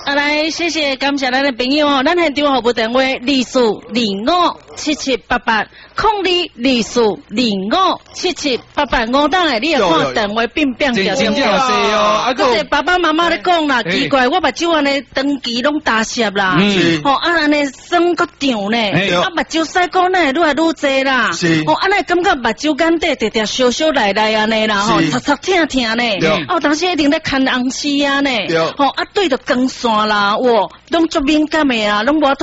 来，谢谢，感谢咱的朋友哦。咱现场服务电话2504257788，我等下你也看电话变变掉。 真正是哦，啊个爸爸妈妈咧讲啦，奇怪，我目睭安尼长期拢打湿啦，吼安尼酸个胀呢，啊目睭屎膏呢愈来愈济啦，吼安尼感觉目睭眼底直直烧烧来来安尼啦，吼擦擦疼疼呢，哦当时一定咧看红丝啊呢，吼啊对着光线啦，拢足敏感的啊，拢无